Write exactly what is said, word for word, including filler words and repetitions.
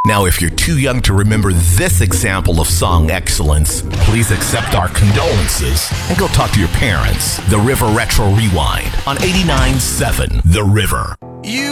Now, if you're too young to remember this example of song excellence, please accept our condolences and go talk to your parents. The River Retro Rewind on eighty-nine point seven The River. You